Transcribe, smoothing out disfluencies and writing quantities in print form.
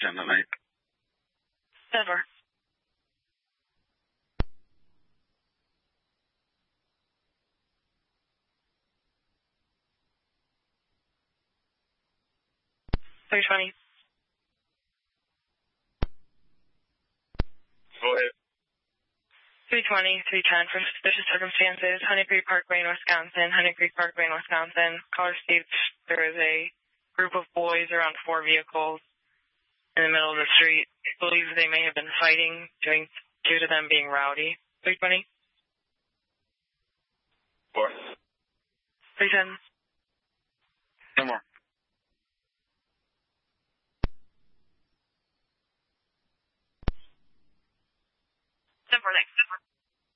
10 that night? Never. $320. Go ahead. 320, 310 for suspicious circumstances. Honey Creek Parkway in Wisconsin. Honey Creek Parkway in Wisconsin. Caller states there is a group of boys around 4 vehicles in the middle of the street. Believes they may have been fighting due to them being rowdy. 320. 4. 310.